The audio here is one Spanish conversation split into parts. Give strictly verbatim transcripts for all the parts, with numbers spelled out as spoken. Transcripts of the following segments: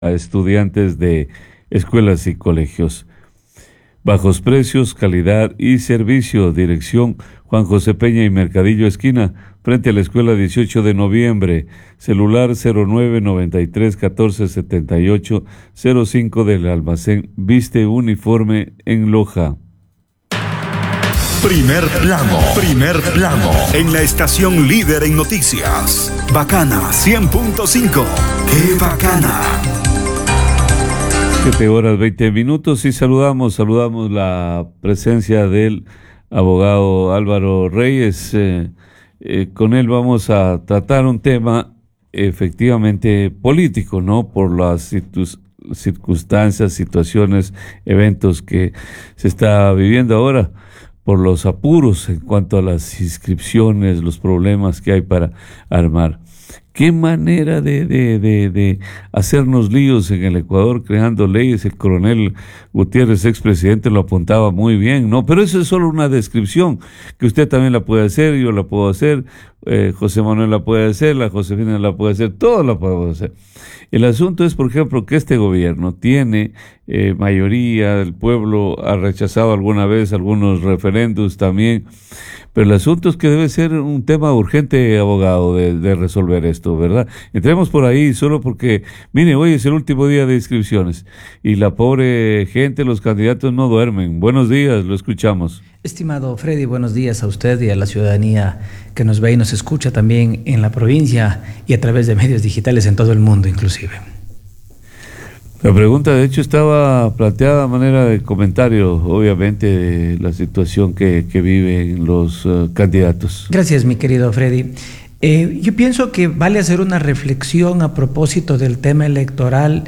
a estudiantes de escuelas y colegios. Bajos precios, calidad y servicio. Dirección Juan José Peña y Mercadillo Esquina, frente a la escuela dieciocho de noviembre. Celular cero nueve noventa y tres catorce setenta y ocho cero cinco del almacén Viste Uniforme en Loja. Primer plano, primer plano, en la estación líder en noticias. Bacana cien punto cinco. ¡Qué bacana! Siete horas veinte minutos y saludamos, saludamos la presencia del abogado Álvaro Reyes. Eh, eh, con él vamos a tratar un tema efectivamente político, ¿no? Por las circunstancias, situaciones, eventos que se está viviendo ahora, por los apuros en cuanto a las inscripciones, los problemas que hay para armar. Qué manera de, de, de, de hacernos líos en el Ecuador creando leyes. El coronel Gutiérrez, expresidente, lo apuntaba muy bien, ¿no? Pero eso es solo una descripción, que usted también la puede hacer, yo la puedo hacer, eh, José Manuel la puede hacer, la Josefina la puede hacer, todos la podemos hacer. El asunto es, por ejemplo, que este gobierno tiene eh, mayoría, el pueblo ha rechazado alguna vez algunos referéndums también, pero el asunto es que debe ser un tema urgente, abogado, de, de resolver esto, ¿verdad? Entremos por ahí solo porque, mire, hoy es el último día de inscripciones y la pobre gente, los candidatos no duermen. Buenos días, lo escuchamos. Estimado Freddy, buenos días a usted y a la ciudadanía que nos ve y nos escucha también en la provincia y a través de medios digitales en todo el mundo inclusive. La pregunta de hecho estaba planteada a manera de comentario, obviamente, de la situación que, que viven los uh, candidatos. Gracias, mi querido Freddy. Eh, yo pienso que vale hacer una reflexión a propósito del tema electoral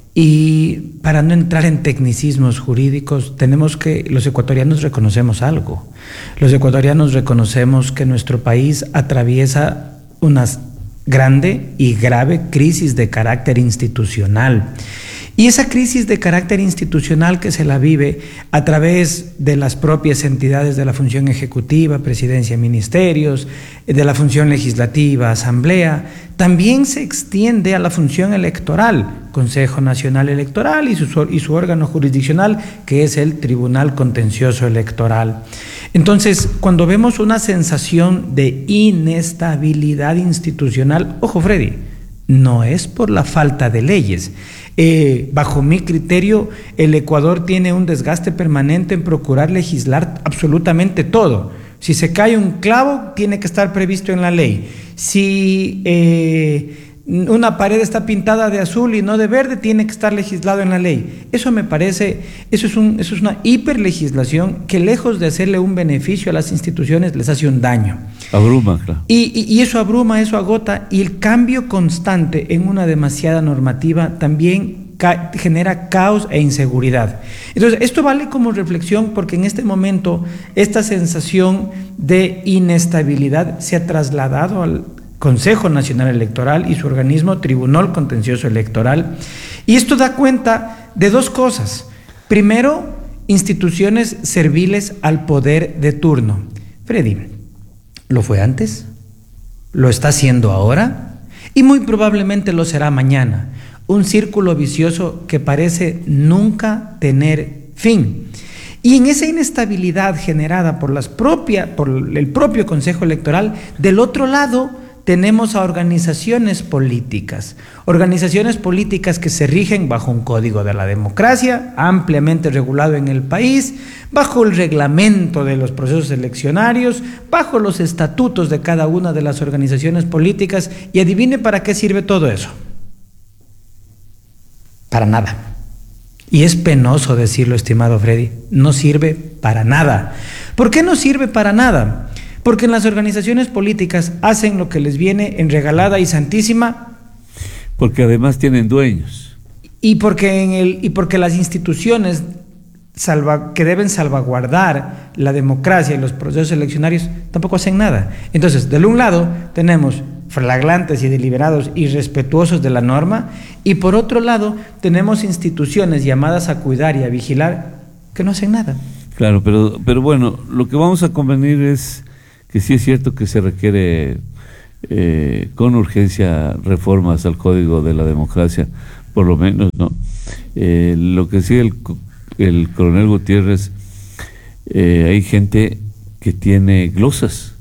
y para no entrar en tecnicismos jurídicos, tenemos que, los ecuatorianos reconocemos algo. Los ecuatorianos reconocemos que nuestro país atraviesa una grande y grave crisis de carácter institucional. Y esa crisis de carácter institucional que se la vive a través de las propias entidades de la función ejecutiva, presidencia, ministerios, de la función legislativa, asamblea, también se extiende a la función electoral, Consejo Nacional Electoral y su, y su órgano jurisdiccional, que es el Tribunal Contencioso Electoral. Entonces, cuando vemos una sensación de inestabilidad institucional, ojo Freddy, no es por la falta de leyes. Eh, bajo mi criterio, el Ecuador tiene un desgaste permanente en procurar legislar absolutamente todo. Si se cae un clavo, tiene que estar previsto en la ley. Si eh, una pared está pintada de azul y no de verde, tiene que estar legislado en la ley. Eso me parece, eso es, un, eso es una hiperlegislación que lejos de hacerle un beneficio a las instituciones, les hace un daño. Abruma, claro. Y, y, y eso abruma, eso agota, y el cambio constante en una demasiada normativa también ca genera caos e inseguridad. Entonces, esto vale como reflexión porque en este momento esta sensación de inestabilidad se ha trasladado al Consejo Nacional Electoral y su organismo Tribunal Contencioso Electoral, y esto da cuenta de dos cosas. Primero, instituciones serviles al poder de turno. Freddy, ¿lo fue antes? ¿Lo está haciendo ahora? Y muy probablemente lo será mañana. Un círculo vicioso que parece nunca tener fin. Y en esa inestabilidad generada por, las propia, por el propio Consejo Electoral, del otro lado tenemos a organizaciones políticas, organizaciones políticas que se rigen bajo un código de la democracia ampliamente regulado en el país, bajo el reglamento de los procesos eleccionarios, bajo los estatutos de cada una de las organizaciones políticas, y adivine para qué sirve todo eso. Para nada. Y es penoso decirlo, estimado Freddy, no sirve para nada. ¿Por qué no sirve para nada? Porque en las organizaciones políticas hacen lo que les viene en regalada y santísima. Porque además tienen dueños. Y porque, en el, y porque las instituciones salva, que deben salvaguardar la democracia y los procesos eleccionarios tampoco hacen nada. Entonces, de un lado tenemos flagrantes y deliberados irrespetuosos de la norma, y por otro lado tenemos instituciones llamadas a cuidar y a vigilar que no hacen nada. Claro, pero, pero bueno, lo que vamos a convenir es que sí es cierto que se requiere eh, con urgencia reformas al Código de la Democracia por lo menos, ¿no? Eh, lo que decía el, el coronel Gutiérrez, eh, hay gente que tiene glosas.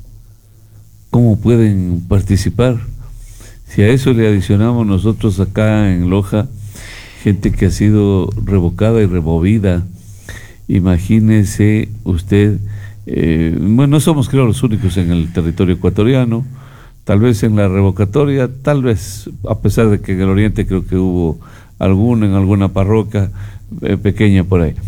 ¿Cómo pueden participar? Si a eso le adicionamos nosotros acá en Loja, gente que ha sido revocada y removida, imagínese usted, eh, bueno, no somos creo los únicos en el territorio ecuatoriano, tal vez en la revocatoria, tal vez, a pesar de que en el oriente creo que hubo alguna, en alguna parroquia eh, pequeña por ahí,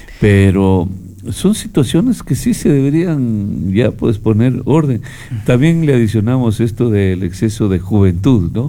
pero son situaciones que sí se deberían ya pues poner orden. También le adicionamos esto del exceso de juventud, ¿no?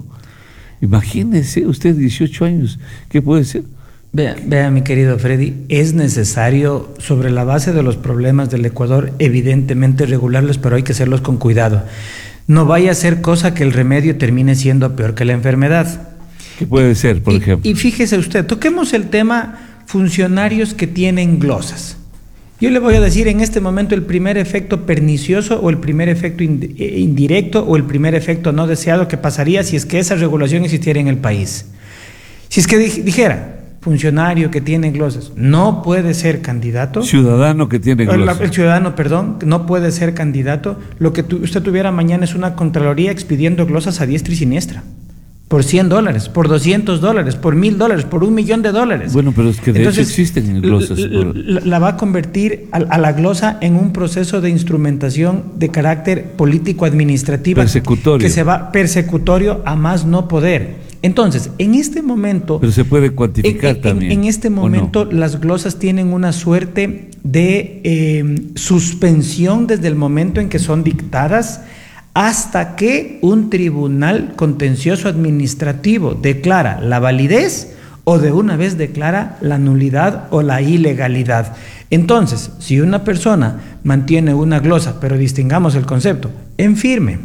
Imagínese usted dieciocho años, ¿qué puede ser? Vea, vea, mi querido Freddy, es necesario, sobre la base de los problemas del Ecuador, evidentemente regularlos, pero hay que hacerlos con cuidado. No vaya a ser cosa que el remedio termine siendo peor que la enfermedad. ¿Qué puede ser, por y, ejemplo? Y fíjese usted, toquemos el tema funcionarios que tienen glosas. Yo le voy a decir en este momento el primer efecto pernicioso o el primer efecto indirecto o el primer efecto no deseado que pasaría si es que esa regulación existiera en el país. Si es que dijera, funcionario que tiene glosas no puede ser candidato. Ciudadano que tiene glosas. El ciudadano, perdón, no puede ser candidato. Lo que tu, usted tuviera mañana es una Contraloría expidiendo glosas a diestra y siniestra. Por cien dólares, por doscientos dólares, por mil dólares, por un millón de dólares. Bueno, pero es que de Entonces, hecho existen glosas. Por... La, la va a convertir a, a la glosa en un proceso de instrumentación de carácter político-administrativo. Persecutorio. Que se va persecutorio a más no poder. Entonces, en este momento... Pero se puede cuantificar en, también. En, en este momento no? Las glosas tienen una suerte de eh, suspensión desde el momento en que son dictadas hasta que un tribunal contencioso administrativo declara la validez o de una vez declara la nulidad o la ilegalidad. Entonces, si una persona mantiene una glosa, pero distingamos el concepto, en firme,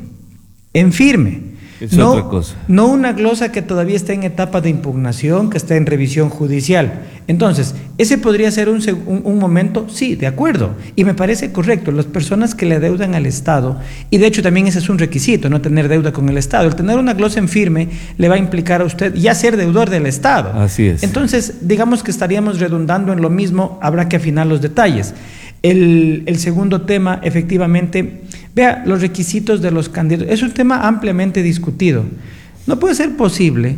en firme, es no, otra cosa. No una glosa que todavía está en etapa de impugnación, que está en revisión judicial. Entonces, ¿ese podría ser un, un, un momento? Sí, de acuerdo. Y me parece correcto. Las personas que le adeudan al Estado, y de hecho también ese es un requisito, no tener deuda con el Estado. El tener una glosa en firme le va a implicar a usted ya ser deudor del Estado. Así es. Entonces, digamos que estaríamos redundando en lo mismo, habrá que afinar los detalles. El, el segundo tema, efectivamente, vea, los requisitos de los candidatos. Es un tema ampliamente discutido. No puede ser posible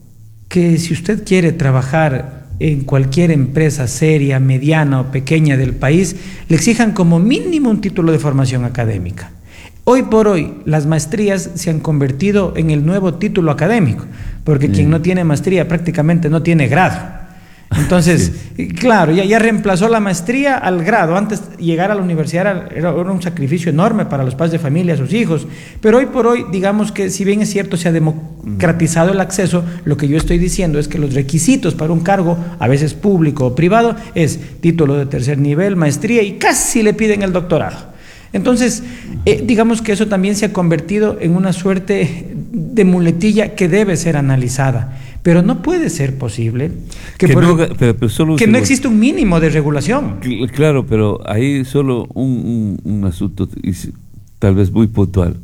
que si usted quiere trabajar en cualquier empresa seria, mediana o pequeña del país, le exijan como mínimo un título de formación académica. Hoy por hoy, las maestrías se han convertido en el nuevo título académico, porque sí. Quien no tiene maestría prácticamente no tiene grado. Entonces, sí. Claro, ya, ya reemplazó la maestría al grado. Antes llegar a la universidad era, era un sacrificio enorme para los padres de familia, sus hijos. Pero hoy por hoy, digamos que si bien es cierto, se ha democratizado el acceso, lo que yo estoy diciendo es que los requisitos para un cargo, a veces público o privado, es título de tercer nivel, maestría y casi le piden el doctorado. Entonces, eh, digamos que eso también se ha convertido en una suerte de muletilla que debe ser analizada. Pero no puede ser posible que, que, por, no, pero, pero solo que no existe un mínimo de regulación. Claro, pero ahí solo un, un, un asunto tal vez muy puntual,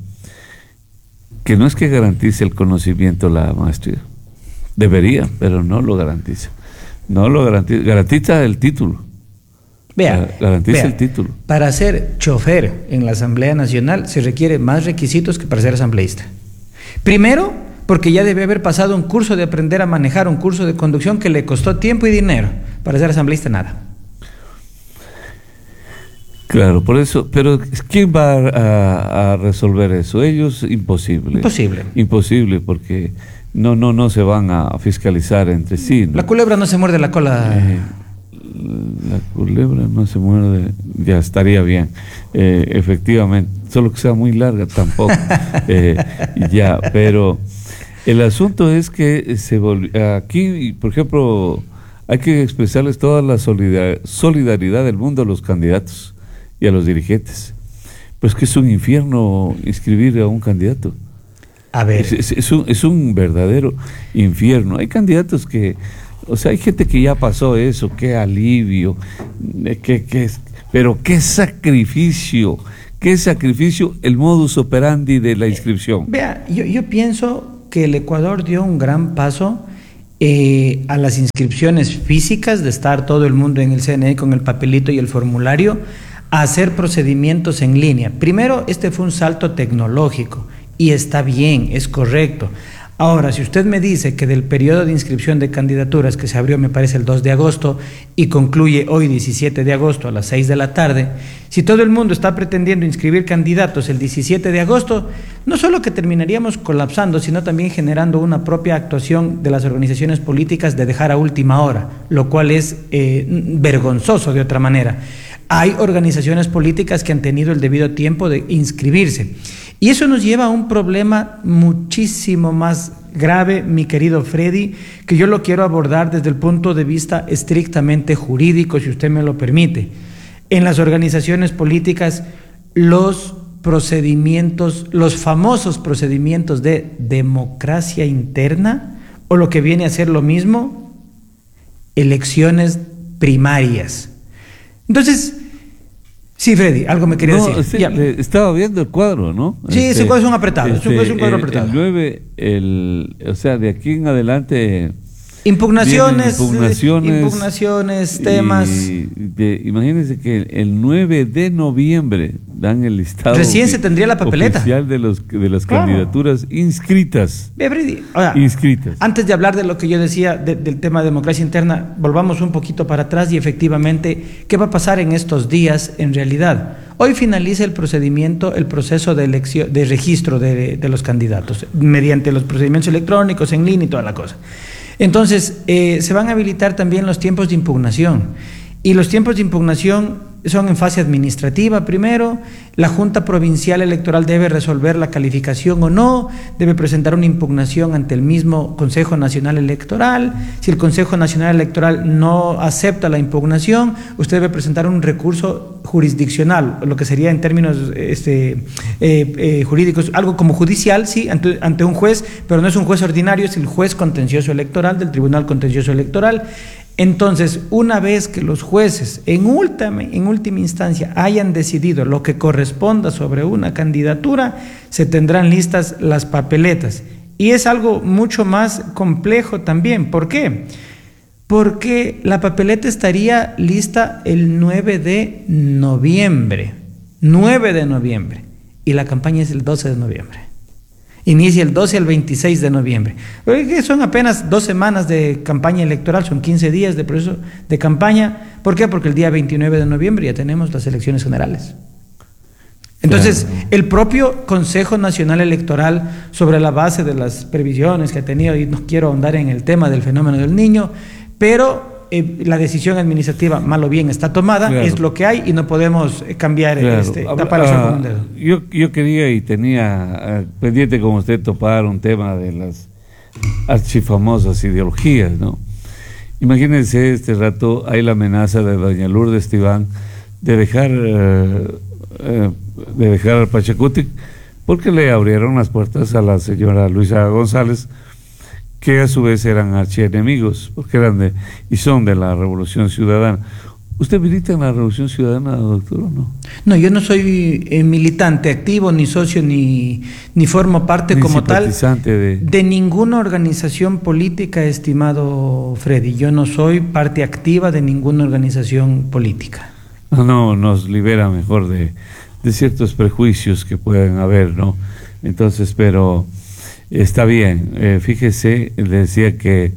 que no es que garantice el conocimiento la maestría. Debería, pero no lo garantiza. No lo garantiza, garantiza el título. Vea, garantiza vea, el título. Para ser chofer en la Asamblea Nacional se requiere más requisitos que para ser asambleísta. Primero, porque ya debe haber pasado un curso de aprender a manejar, un curso de conducción que le costó tiempo y dinero. Para ser asambleísta, nada. Claro, por eso, pero ¿quién va a, a resolver eso? Ellos, imposible. Imposible. Imposible, porque no, no, no se van a fiscalizar entre sí, ¿no? La culebra no se muerde la cola. Eh, la culebra no se muerde, ya estaría bien, eh, efectivamente, solo que sea muy larga tampoco, eh, ya, pero el asunto es que se volvió, aquí, por ejemplo, hay que expresarles toda la solidar, solidaridad del mundo a los candidatos y a los dirigentes, pues que es un infierno inscribir a un candidato. A ver. Es, es, es, un, es un verdadero infierno. Hay candidatos que, o sea, hay gente que ya pasó eso, qué alivio, qué, qué, pero qué sacrificio, qué sacrificio el modus operandi de la inscripción. Eh, vea, yo, yo pienso que el Ecuador dio un gran paso eh, a las inscripciones físicas, de estar todo el mundo en el C N E con el papelito y el formulario, a hacer procedimientos en línea. Primero, este fue un salto tecnológico y está bien, es correcto. Ahora, si usted me dice que del periodo de inscripción de candidaturas que se abrió, me parece, el dos de agosto y concluye hoy diecisiete de agosto a las seis de la tarde, si todo el mundo está pretendiendo inscribir candidatos el diecisiete de agosto, no solo que terminaríamos colapsando, sino también generando una propia actuación de las organizaciones políticas de dejar a última hora, lo cual es eh, vergonzoso de otra manera. Hay organizaciones políticas que han tenido el debido tiempo de inscribirse. Y eso nos lleva a un problema muchísimo más grave, mi querido Freddy, que yo lo quiero abordar desde el punto de vista estrictamente jurídico, si usted me lo permite. En las organizaciones políticas, los procedimientos, los famosos procedimientos de democracia interna, o lo que viene a ser lo mismo, elecciones primarias. Entonces, sí, Freddy, algo me quería no, decir. Sí, ya. Estaba viendo el cuadro, ¿no? Sí, este, ese cuadro es un apretado, este, es un cuadro el, apretado. El nueve, el, o sea, de aquí en adelante... Impugnaciones, impugnaciones, impugnaciones, temas. Y de, imagínense que el nueve de noviembre dan el listado. Recién se tendría la papeleta oficial de, los, de las claro. candidaturas inscritas. Ve, Freddy, ahora, inscritas. Antes de hablar de lo que yo decía de, del tema de democracia interna, volvamos un poquito para atrás y efectivamente, ¿qué va a pasar en estos días en realidad? Hoy finaliza el procedimiento, el proceso de elección, de registro de, de los candidatos, mediante los procedimientos electrónicos, en línea y toda la cosa. Entonces, eh, se van a habilitar también los tiempos de impugnación. Y los tiempos de impugnación son en fase administrativa primero. La Junta Provincial Electoral debe resolver la calificación o no, debe presentar una impugnación ante el mismo Consejo Nacional Electoral. Si el Consejo Nacional Electoral no acepta la impugnación, usted debe presentar un recurso jurisdiccional, lo que sería en términos este, eh, eh, jurídicos, algo como judicial, sí, ante, ante un juez, pero no es un juez ordinario, es el juez contencioso electoral del Tribunal Contencioso Electoral. Entonces, una vez que los jueces en última, en última instancia hayan decidido lo que corresponda sobre una candidatura, se tendrán listas las papeletas. Y es algo mucho más complejo también. ¿Por qué? Porque la papeleta estaría lista el nueve de noviembre. nueve de noviembre. Y la campaña es el doce de noviembre. Inicia el doce al veintiséis de noviembre. Son apenas dos semanas de campaña electoral, son quince días de proceso de campaña. ¿Por qué? Porque el día veintinueve de noviembre ya tenemos las elecciones generales. Entonces, claro, el propio Consejo Nacional Electoral, sobre la base de las previsiones que ha tenido, y no quiero ahondar en el tema del fenómeno del niño, pero eh, la decisión administrativa, mal o bien, está tomada, claro, es lo que hay y no podemos cambiar, claro, este, tapar eso con un dedo. Yo, yo quería y tenía uh, pendiente como usted topar un tema de las archifamosas ideologías, ¿no? Imagínense, este rato hay la amenaza de doña Lourdes Tibán de dejar, uh, uh, de dejar al Pachacutic, porque le abrieron las puertas a la señora Luisa González, que a su vez eran archienemigos, porque eran de, y son de la Revolución Ciudadana. ¿Usted milita en la Revolución Ciudadana, doctor, o no? No, yo no soy eh, militante activo, ni socio, ni, ni formo parte ni como tal de... de ninguna organización política, estimado Freddy. Yo no soy parte activa de ninguna organización política. No, no, nos libera mejor de, de ciertos prejuicios que pueden haber, ¿no? Entonces, pero... Está bien, eh, fíjese, le decía que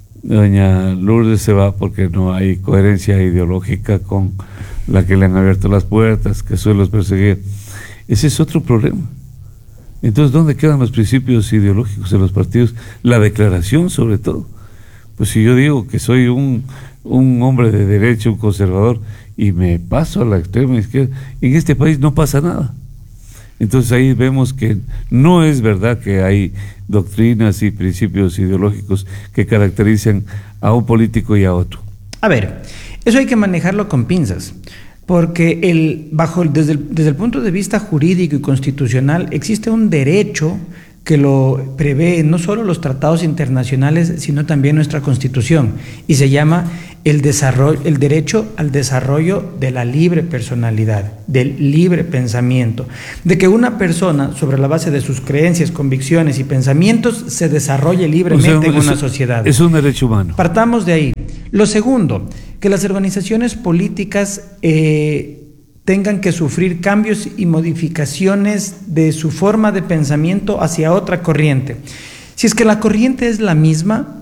doña Lourdes se va porque no hay coherencia ideológica con la que le han abierto las puertas, que suele los perseguir. Ese es otro problema. Entonces, ¿dónde quedan los principios ideológicos de los partidos? La declaración, sobre todo. Pues si yo digo que soy un, un hombre de derecha, un conservador, y me paso a la extrema izquierda, en este país no pasa nada. Entonces ahí vemos que no es verdad que hay doctrinas y principios ideológicos que caracterizan a un político y a otro. A ver, eso hay que manejarlo con pinzas, porque el, bajo, desde, el, desde el punto de vista jurídico y constitucional existe un derecho que lo prevé no solo los tratados internacionales, sino también nuestra Constitución, y se llama el desarrollo, el derecho al desarrollo de la libre personalidad, del libre pensamiento, de que una persona, sobre la base de sus creencias, convicciones y pensamientos, se desarrolle libremente, o sea, en una sociedad. Es un derecho humano. Partamos de ahí. Lo segundo, que las organizaciones políticas eh, tengan que sufrir cambios y modificaciones de su forma de pensamiento hacia otra corriente. Si es que la corriente es la misma,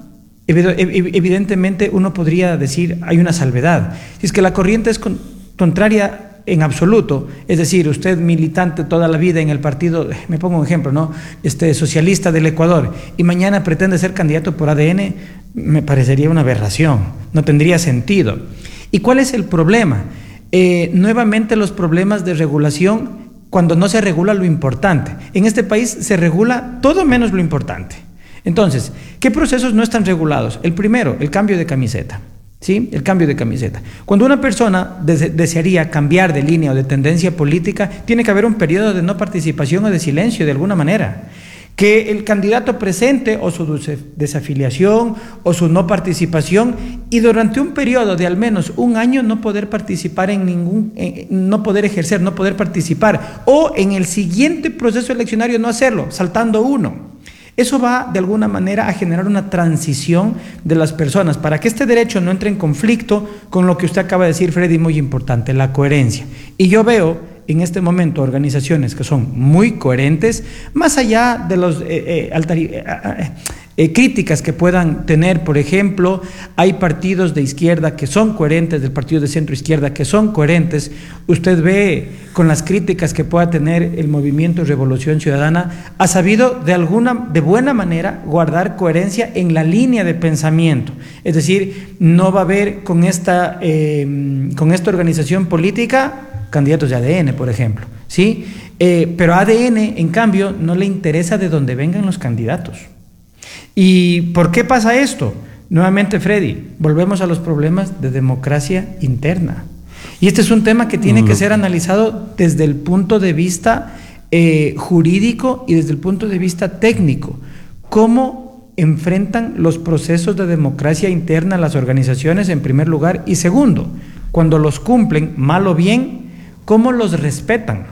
evidentemente uno podría decir hay una salvedad. Si es que la corriente es con, contraria en absoluto, es decir, usted militante toda la vida en el partido, me pongo un ejemplo, ¿no? Este socialista del Ecuador, y mañana pretende ser candidato por A D N, me parecería una aberración, no tendría sentido. ¿Y cuál es el problema? Eh, nuevamente los problemas de regulación cuando no se regula lo importante. En este país se regula todo menos lo importante. Entonces, ¿qué procesos no están regulados? El primero, el cambio de camiseta, ¿sí? El cambio de camiseta. Cuando una persona dese- desearía cambiar de línea o de tendencia política, tiene que haber un periodo de no participación o de silencio de alguna manera. Que el candidato presente o su desafiliación o su no participación, y durante un periodo de al menos un año no poder participar en ningún, eh, no poder ejercer, no poder participar, o en el siguiente proceso eleccionario no hacerlo, saltando uno. Eso va de alguna manera a generar una transición de las personas para que este derecho no entre en conflicto con lo que usted acaba de decir, Freddy, muy importante, la coherencia. Y yo veo en este momento organizaciones que son muy coherentes, más allá de las eh, eh, eh, eh, críticas que puedan tener. Por ejemplo, hay partidos de izquierda que son coherentes, del partido de centro izquierda que son coherentes. Usted ve con las críticas que pueda tener el movimiento Revolución Ciudadana, ha sabido de alguna, de buena manera guardar coherencia en la línea de pensamiento. Es decir, no va a haber con esta, eh, con esta organización política candidatos de A D N, por ejemplo, ¿sí? Eh, pero a A D N, en cambio, no le interesa de dónde vengan los candidatos. ¿Y por qué pasa esto? Nuevamente, Freddy, volvemos a los problemas de democracia interna. Y este es un tema que tiene que ser analizado desde el punto de vista eh, jurídico y desde el punto de vista técnico. ¿Cómo enfrentan los procesos de democracia interna las organizaciones, en primer lugar? Y segundo, cuando los cumplen, mal o bien, ¿cómo los respetan?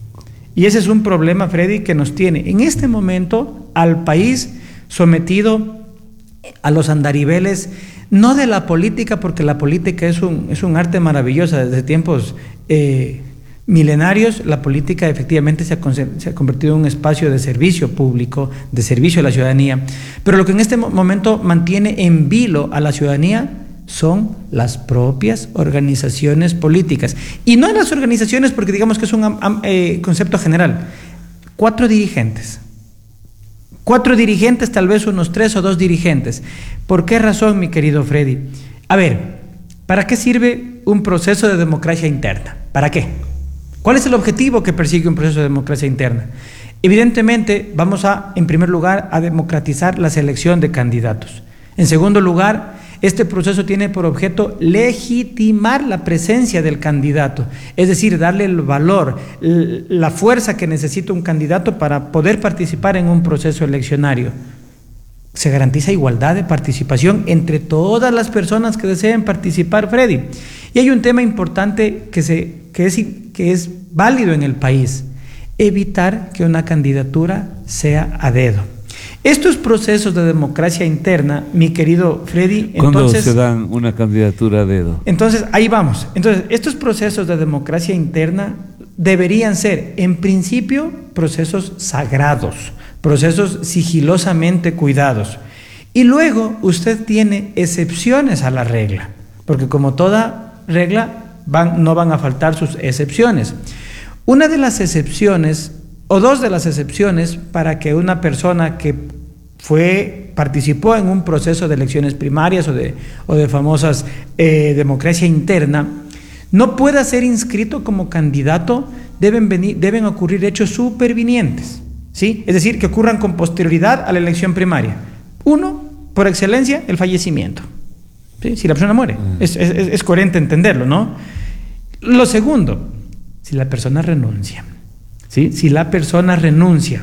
Y ese es un problema, Freddy, que nos tiene en este momento al país sometido a los andariveles, no de la política, porque la política es un, es un arte maravilloso desde tiempos eh, milenarios. La política efectivamente se ha, se ha convertido en un espacio de servicio público, de servicio a la ciudadanía, pero lo que en este momento mantiene en vilo a la ciudadanía son las propias organizaciones políticas. Y no las organizaciones porque digamos que es un um, eh, concepto general. Cuatro dirigentes. Cuatro dirigentes, tal vez unos tres o dos dirigentes. ¿Por qué razón, mi querido Freddy? A ver, ¿para qué sirve un proceso de democracia interna? ¿Para qué? ¿Cuál es el objetivo que persigue un proceso de democracia interna? Evidentemente, vamos a, en primer lugar, a democratizar la selección de candidatos. En segundo lugar, este proceso tiene por objeto legitimar la presencia del candidato, es decir, darle el valor, la fuerza que necesita un candidato para poder participar en un proceso eleccionario. Se garantiza igualdad de participación entre todas las personas que deseen participar, Freddy. Y hay un tema importante que, se, que, es, que es válido en el país: evitar que una candidatura sea a dedo. Estos procesos de democracia interna, mi querido Freddy, ¿cuándo entonces se dan una candidatura a dedo? Entonces, ahí vamos. Entonces, estos procesos de democracia interna deberían ser, en principio, procesos sagrados, procesos sigilosamente cuidados. Y luego usted tiene excepciones a la regla, porque como toda regla, van, no van a faltar sus excepciones. Una de las excepciones, o dos de las excepciones, para que una persona que fue, participó en un proceso de elecciones primarias o de, o de famosas eh, democracia interna, no pueda ser inscrito como candidato, deben, venir, deben ocurrir hechos supervinientes, ¿sí? Es decir, que ocurran con posterioridad a la elección primaria. Uno, por excelencia, el fallecimiento, ¿sí? Si la persona muere, mm. es, es, es coherente entenderlo, ¿no? Lo segundo, si la persona renuncia, ¿sí? Si la persona renuncia,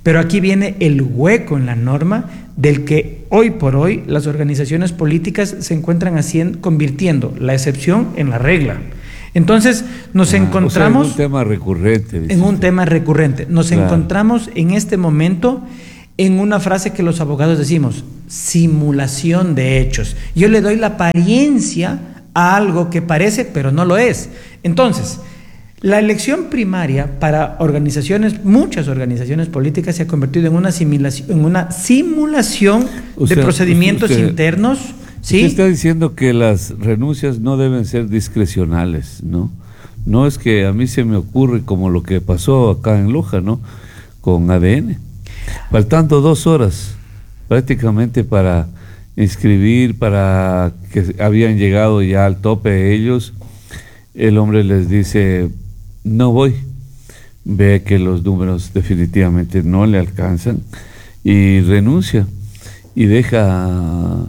Pero aquí viene el hueco en la norma del que hoy por hoy las organizaciones políticas se encuentran haciendo, convirtiendo la excepción en la regla. Entonces nos ah, encontramos... O sea, en un tema recurrente. En un tema recurrente. Nos claro. encontramos en este momento en una frase que los abogados decimos, simulación de hechos. Yo le doy la apariencia a algo que parece, pero no lo es. Entonces, la elección primaria para organizaciones, muchas organizaciones políticas, se ha convertido en una simulación, en una simulación usted, de procedimientos usted, internos. ¿Sí? Usted está diciendo que las renuncias no deben ser discrecionales, ¿no? No es que a mí se me ocurre como lo que pasó acá en Loja, ¿no? Con A D N. Faltando dos horas prácticamente para inscribir, para que habían llegado ya al tope ellos, el hombre les dice, no voy. Ve que los números definitivamente no le alcanzan y renuncia y deja...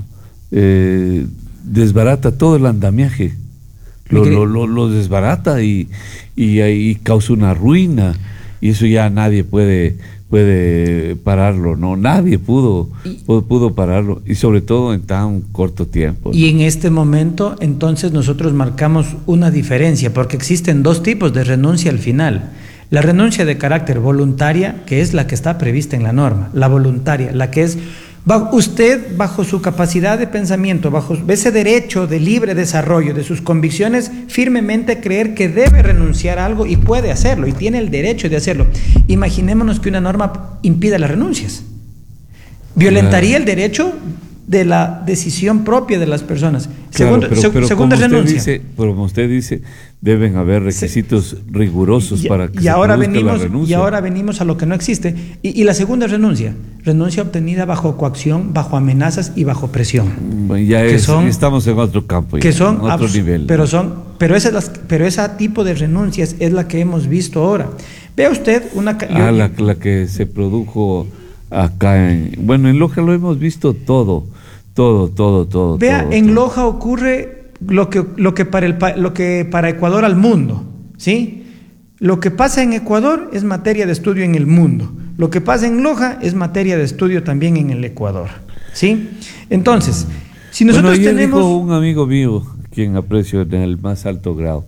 Eh, desbarata todo el andamiaje, lo, lo, lo, lo desbarata y, y ahí causa una ruina, y eso ya nadie puede puede pararlo, no, nadie pudo, pudo pudo pararlo, y sobre todo en tan corto tiempo, ¿no? Y en este momento entonces nosotros marcamos una diferencia, porque existen dos tipos de renuncia al final. La renuncia de carácter voluntaria, que es la que está prevista en la norma, la voluntaria, la que es usted, bajo su capacidad de pensamiento, bajo ese derecho de libre desarrollo de sus convicciones, firmemente creer que debe renunciar a algo y puede hacerlo, y tiene el derecho de hacerlo. Imaginémonos que una norma impida las renuncias. Violentaría el derecho de la decisión propia de las personas. Claro, Segundo, pero, pero segunda como renuncia. Usted dice, pero como usted dice, deben haber requisitos sí. rigurosos y, para que y se ahora produzca venimos, la renuncia. Y ahora venimos a lo que no existe. Y, y la segunda renuncia, renuncia obtenida bajo coacción, bajo amenazas y bajo presión. Bueno, ya es, son, estamos en otro campo, que ya, son en otro nivel. Pero son, pero ese, pero ese tipo de renuncias es la que hemos visto ahora. Vea usted una... Ah, yo, la, la que se produjo acá en... Bueno, en Loja lo hemos visto todo. Todo, todo, todo. Vea, todo, en todo. Loja ocurre lo que, lo, que para el, lo que para Ecuador al mundo, ¿sí? Lo que pasa en Ecuador es materia de estudio en el mundo. Lo que pasa en Loja es materia de estudio también en el Ecuador, ¿sí? Entonces, si nosotros bueno, tenemos... Dijo un amigo mío, quien aprecio en el más alto grado,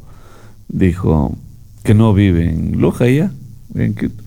dijo que no vive en Loja ya. En que...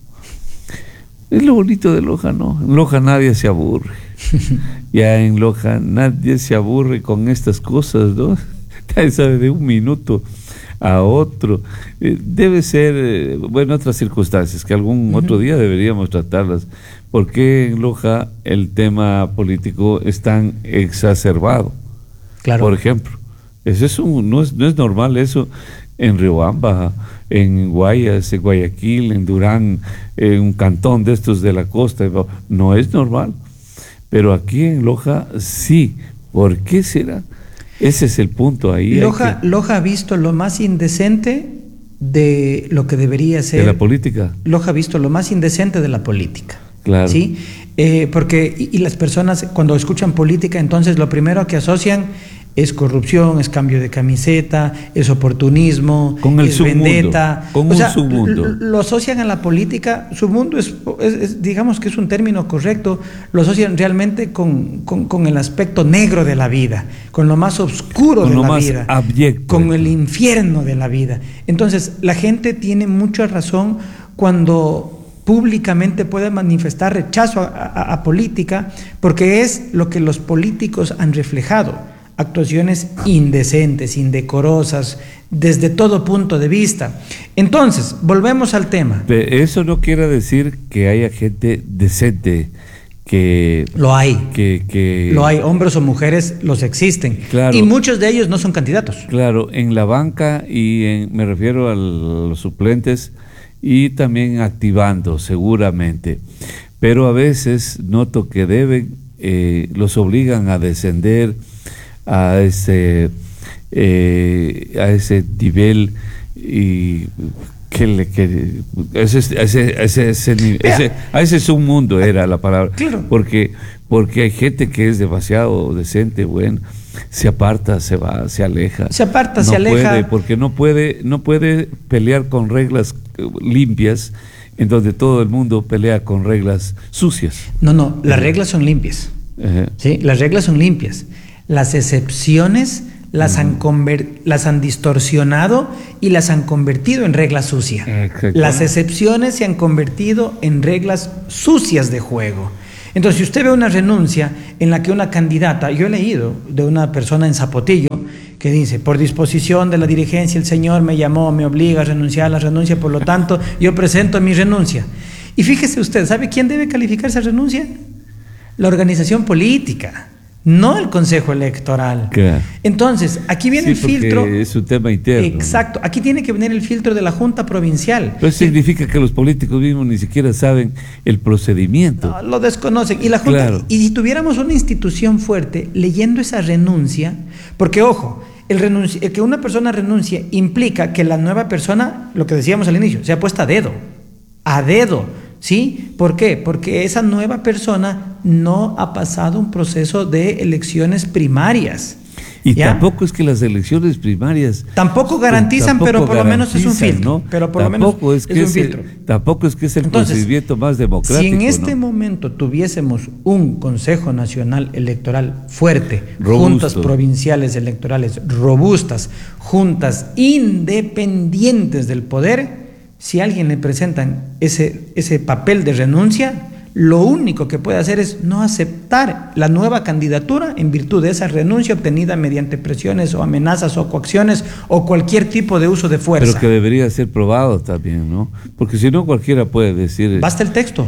Es lo bonito de Loja, ¿no? En Loja nadie se aburre. Ya en Loja nadie se aburre con estas cosas, ¿no? Nadie sabe de un minuto a otro. Eh, debe ser, eh, bueno, otras circunstancias que algún uh-huh. otro día deberíamos tratarlas. ¿Por qué en Loja el tema político es tan exacerbado? Claro. Por ejemplo, eso es un, no es, no es normal eso en Riobamba, en Guayas, en Guayaquil, en Durán, en un cantón de estos de la costa. No es normal. Pero aquí en Loja sí. ¿Por qué será? Ese es el punto ahí. Loja, que... Loja ha visto lo más indecente de lo que debería ser. De la política. Loja ha visto lo más indecente de la política. Claro. ¿Sí? Eh, porque, y, y las personas cuando escuchan política, entonces lo primero que asocian es corrupción, es cambio de camiseta, es oportunismo, con el es submundo, vendetta. Con o un sea, submundo. Lo, lo asocian a la política, submundo es, es, es, digamos que es un término correcto, lo asocian realmente con, con, con el aspecto negro de la vida, con lo más oscuro con de lo la más vida, abyecto, con el infierno de la vida. Entonces, la gente tiene mucha razón cuando públicamente puede manifestar rechazo a, a, a política, porque es lo que los políticos han reflejado. Actuaciones indecentes, indecorosas, desde todo punto de vista. Entonces, volvemos al tema. Eso no quiere decir que haya gente decente, que... Lo hay. Que, que, lo hay, hombres o mujeres, los existen. Claro, y muchos de ellos no son candidatos. Claro, en la banca, y en, me refiero a los suplentes, y también activando, seguramente. Pero a veces noto que deben, eh, los obligan a descender a ese eh, a ese nivel y que le que ese ese ese, ese, ese a ese submundo era la palabra. Claro. porque porque hay gente que es demasiado decente, bueno, se aparta, se va, se aleja, se aparta, no se aleja, puede, porque no puede no puede pelear con reglas limpias en donde todo el mundo pelea con reglas sucias. No, no, las reglas son limpias. Ajá. ¿Sí? Las reglas son limpias. Las excepciones las, uh-huh. han conver- las han distorsionado y las han convertido en reglas sucias. Las excepciones se han convertido en reglas sucias de juego. Entonces, si usted ve una renuncia en la que una candidata, yo he leído de una persona en Zapotillo, que dice, por disposición de la dirigencia, el señor me llamó, me obliga a renunciar a la renuncia, por lo tanto, yo presento mi renuncia. Y fíjese usted, ¿sabe quién debe calificar esa renuncia? La organización política, no el Consejo Electoral. Claro. Entonces, aquí viene sí, el filtro. Es un tema interno. Exacto, aquí tiene que venir el filtro de la Junta Provincial. Pero eso significa que los políticos mismos ni siquiera saben el procedimiento. No, lo desconocen. Y la Junta, claro. y, y si tuviéramos una institución fuerte leyendo esa renuncia, porque ojo, el, renunci- el que una persona renuncie implica que la nueva persona, lo que decíamos al inicio, sea puesta a dedo, a dedo. ¿Sí? ¿Por qué? Porque esa nueva persona no ha pasado un proceso de elecciones primarias. Y ¿ya? tampoco es que las elecciones primarias tampoco garantizan, tampoco pero por lo menos es un filtro. ¿no? Pero por tampoco lo menos es, que es un es filtro. El, tampoco es que es el Entonces, procedimiento más democrático. Si en este ¿no? momento tuviésemos un Consejo Nacional Electoral fuerte, Robusto. juntas provinciales electorales robustas, juntas independientes del poder, si a alguien le presentan ese, ese papel de renuncia, lo único que puede hacer es no aceptar la nueva candidatura en virtud de esa renuncia obtenida mediante presiones o amenazas o coacciones o cualquier tipo de uso de fuerza. Pero que debería ser probado también, ¿no? Porque si no cualquiera puede decir... Basta el texto.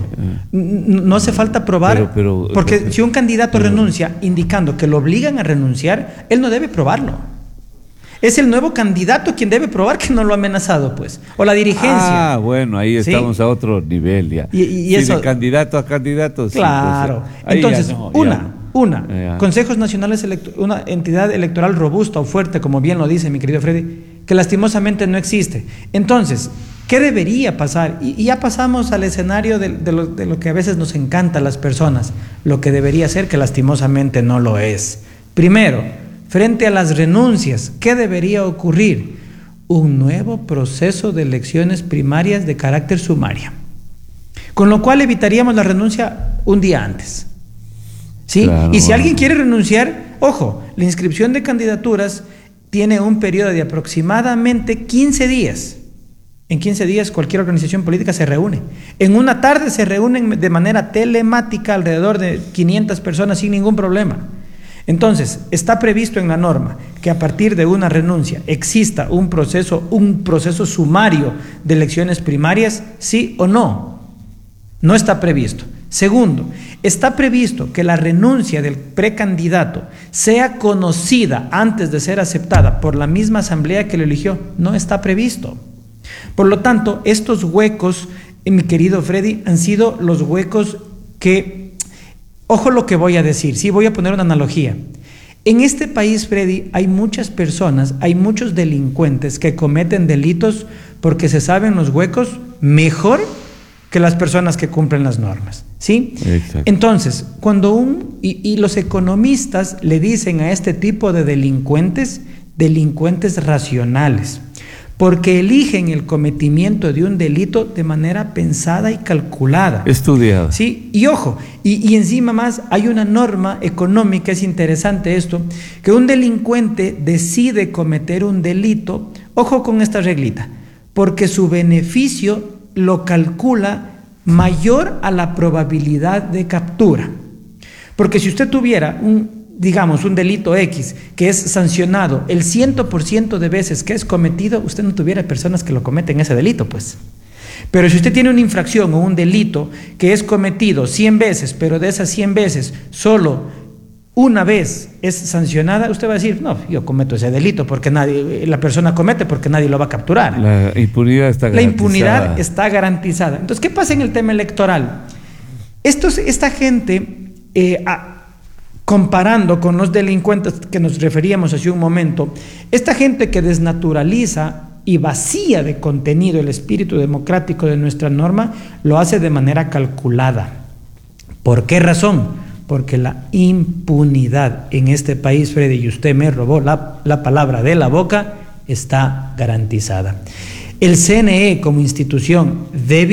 No hace falta probar. Pero, pero, porque pero, si un candidato pero, renuncia indicando que lo obligan a renunciar, él no debe probarlo. Es el nuevo candidato quien debe probar que no lo ha amenazado, pues. O la dirigencia. Ah, bueno, ahí estamos ¿sí? a otro nivel ya. Y, y sí, eso, de candidato a candidato. Claro. Sí, pues, entonces, no, una, no. una, ya. consejos nacionales, una entidad electoral robusta o fuerte, como bien lo dice mi querido Freddy, que lastimosamente no existe. Entonces, ¿qué debería pasar? Y, y ya pasamos al escenario de, de, lo, de lo que a veces nos encanta a las personas, lo que debería ser, que lastimosamente no lo es. Primero, frente a las renuncias, ¿qué debería ocurrir? Un nuevo proceso de elecciones primarias de carácter sumario, con lo cual evitaríamos la renuncia un día antes. ¿Sí? Claro, y si bueno. alguien quiere renunciar, ojo, la inscripción de candidaturas tiene un periodo de aproximadamente quince días. En quince días cualquier organización política se reúne. En una tarde se reúnen de manera telemática alrededor de quinientas personas sin ningún problema. Entonces, está previsto en la norma que a partir de una renuncia exista un proceso, un proceso sumario de elecciones primarias, ¿sí o no? No está previsto. Segundo, está previsto que la renuncia del precandidato sea conocida antes de ser aceptada por la misma asamblea que lo eligió. No está previsto. Por lo tanto, estos huecos, mi querido Freddy, han sido los huecos que... Ojo lo que voy a decir, sí, voy a poner una analogía. En este país, Freddy, hay muchas personas, hay muchos delincuentes que cometen delitos porque se saben los huecos mejor que las personas que cumplen las normas, ¿sí? Exacto. Entonces, cuando un... Y, y los economistas le dicen a este tipo de delincuentes, delincuentes racionales, porque eligen el cometimiento de un delito de manera pensada y calculada. Estudiada. Sí, y ojo, y, y encima más hay una norma económica, es interesante esto, que un delincuente decide cometer un delito, ojo con esta reglita, porque su beneficio lo calcula mayor a la probabilidad de captura. Porque si usted tuviera un... digamos, un delito X que es sancionado el cien por ciento de veces que es cometido, usted no tuviera personas que lo cometen ese delito, pues. Pero si usted tiene una infracción o un delito que es cometido cien veces, pero de esas cien veces solo una vez es sancionada, usted va a decir, no, yo cometo ese delito porque nadie, la persona comete porque nadie lo va a capturar. La impunidad está garantizada. La impunidad está garantizada. Entonces, ¿qué pasa en el tema electoral? Estos, esta gente... Eh, a, comparando con los delincuentes que nos referíamos hace un momento, esta gente que desnaturaliza y vacía de contenido el espíritu democrático de nuestra norma, lo hace de manera calculada. ¿Por qué razón? Porque la impunidad en este país, Freddy, y usted me robó la, la palabra de la boca, está garantizada. El C N E como institución débil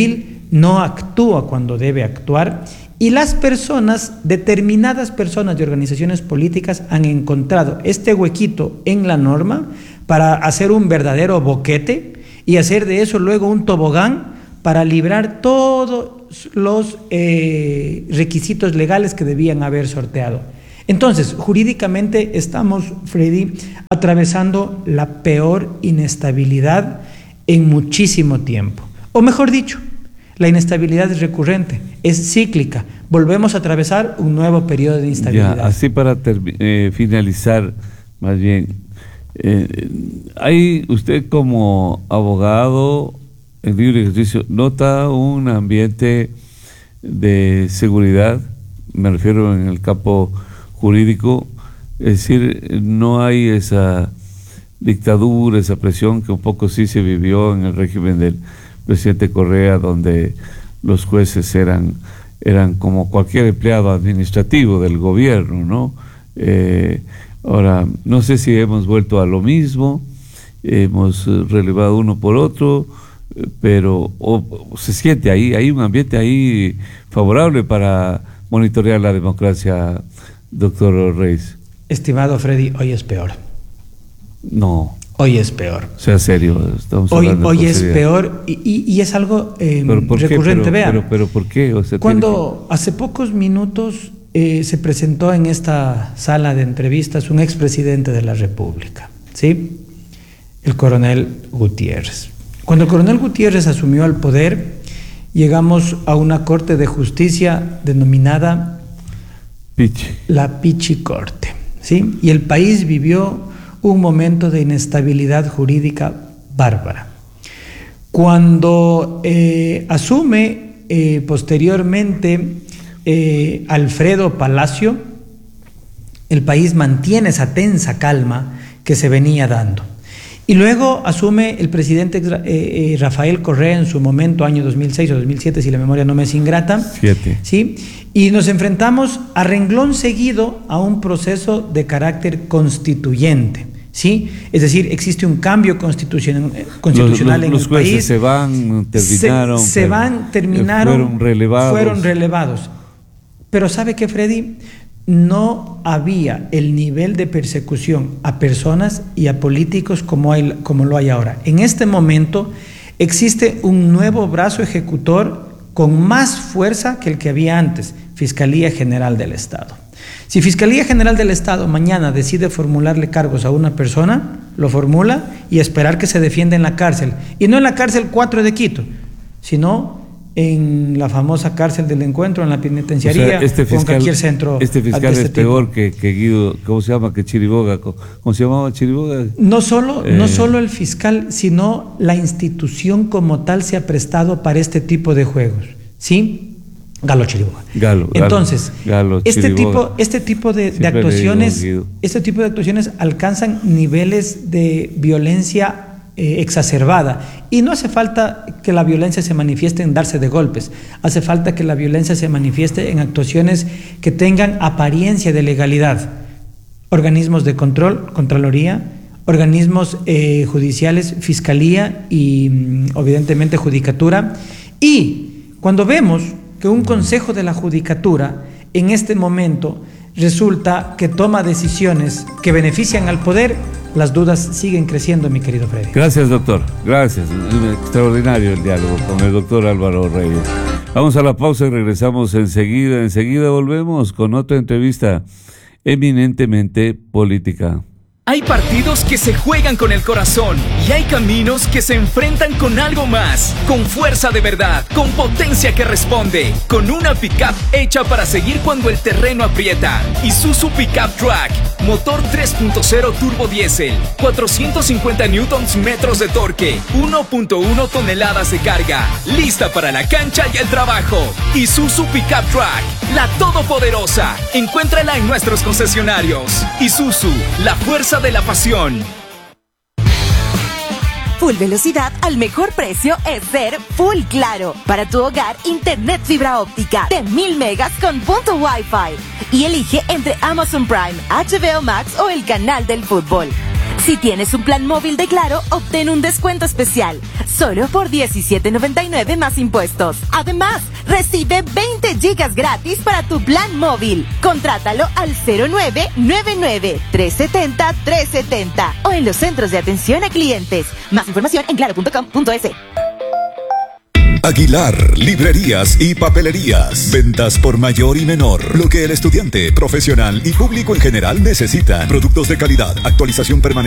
no actúa cuando debe actuar, y las personas, determinadas personas de organizaciones políticas han encontrado este huequito en la norma para hacer un verdadero boquete y hacer de eso luego un tobogán para librar todos los eh, requisitos legales que debían haber sorteado. Entonces, jurídicamente estamos, Freddy, atravesando la peor inestabilidad en muchísimo tiempo. O mejor dicho, la inestabilidad es recurrente, es cíclica. Volvemos a atravesar un nuevo periodo de instabilidad. Ya, así para eh, finalizar, más bien, eh, ¿hay usted como abogado en libre ejercicio nota un ambiente de seguridad? Me refiero en el campo jurídico, es decir, no hay esa dictadura, esa presión que un poco sí se vivió en el régimen del presidente Correa, donde los jueces eran, eran como cualquier empleado administrativo del gobierno, ¿no? Eh, ahora, no sé si hemos vuelto a lo mismo, hemos relevado uno por otro, pero o, o se siente ahí, hay un ambiente ahí favorable para monitorear la democracia, doctor Reyes. Estimado Freddy, hoy es peor. No. Hoy es peor. Sea serio, estamos hoy, hablando hoy de es peor y, y, y es algo eh, recurrente. Pero, Vea, pero, pero ¿por qué? O sea, cuando que... hace pocos minutos eh, se presentó en esta sala de entrevistas un expresidente de la República, ¿sí? El coronel Gutiérrez. Cuando el coronel Gutiérrez asumió el poder, llegamos a una corte de justicia denominada Pichi. la Pichi Corte, ¿sí? Y el país vivió un momento de inestabilidad jurídica bárbara. Cuando eh, asume eh, posteriormente eh, Alfredo Palacio, el país mantiene esa tensa calma que se venía dando. Y luego asume el presidente eh, eh, Rafael Correa en su momento, año dos mil seis o dos mil siete, si la memoria no me es ingrata. Siete. ¿Sí? Y nos enfrentamos a renglón seguido a un proceso de carácter constituyente. ¿Sí? Es decir, existe un cambio constitucional, constitucional los, los, en el país. Los jueces se van, terminaron. Se, se van, terminaron. Fueron relevados. Fueron relevados. Pero ¿sabe qué, Freddy? No había el nivel de persecución a personas y a políticos como, hay, como lo hay ahora. En este momento existe un nuevo brazo ejecutor con más fuerza que el que había antes, Fiscalía General del Estado. Si Fiscalía General del Estado mañana decide formularle cargos a una persona, lo formula y esperar que se defienda en la cárcel. Y no en la cárcel cuatro de Quito, sino en la famosa cárcel del Encuentro, en la penitenciaría, o sea, este fiscal, o en cualquier centro. Este fiscal este es peor que, que Guido, ¿cómo se llama? Que Chiriboga. ¿Cómo se llamaba Chiriboga? No solo, eh. no solo el fiscal, sino la institución como tal se ha prestado para este tipo de juegos. ¿Sí? Galo Chiriboga. Galo, Entonces, Galo, este tipo, este tipo de, de actuaciones, este tipo de actuaciones alcanzan niveles de violencia eh, exacerbada. Y no hace falta que la violencia se manifieste en darse de golpes. Hace falta que la violencia se manifieste en actuaciones que tengan apariencia de legalidad. Organismos de control, Contraloría, organismos eh, judiciales, Fiscalía y evidentemente Judicatura. Y cuando vemos que un Consejo de la Judicatura en este momento resulta que toma decisiones que benefician al poder, las dudas siguen creciendo, mi querido Freddy. Gracias, doctor. Gracias. Extraordinario el diálogo con el doctor Álvaro Reyes. Vamos a la pausa y regresamos enseguida. Enseguida volvemos con otra entrevista eminentemente política. Hay partidos que se juegan con el corazón y hay caminos que se enfrentan con algo más, con fuerza de verdad, con potencia que responde, con una pickup hecha para seguir cuando el terreno aprieta. Isuzu Pickup Track, motor tres punto cero turbo diésel, cuatrocientos cincuenta newtons metros de torque, uno punto uno toneladas de carga, lista para la cancha y el trabajo. Isuzu Pickup Track, la todopoderosa. Encuéntrala en nuestros concesionarios. Isuzu, la fuerza de la pasión. Full velocidad al mejor precio es ser Full Claro. Para tu hogar, internet fibra óptica de mil megas con punto Wi-Fi. Y elige entre Amazon Prime, H B O Max o el canal del fútbol. Si tienes un plan móvil de Claro, obtén un descuento especial, solo por diecisiete noventa y nueve más impuestos. Además, recibe veinte gigas gratis para tu plan móvil. Contrátalo al cero nueve nueve nueve, tres siete cero, tres siete cero o en los centros de atención a clientes. Más información en claro punto com punto es. Aguilar, librerías y papelerías. Ventas por mayor y menor. Lo que el estudiante, profesional y público en general necesitan. Productos de calidad, actualización permanente.